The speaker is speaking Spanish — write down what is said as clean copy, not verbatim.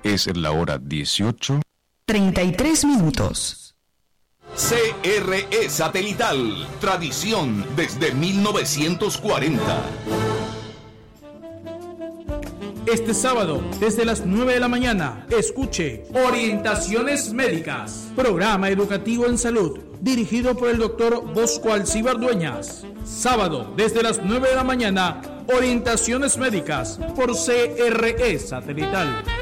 Es la hora 18:33. CRE Satelital, tradición desde 1940. Este sábado, desde las 9 de la mañana, escuche Orientaciones Médicas, programa educativo en salud, dirigido por el doctor Bosco Alcíbar Dueñas. Sábado, desde las 9 de la mañana, Orientaciones Médicas, por CRE Satelital.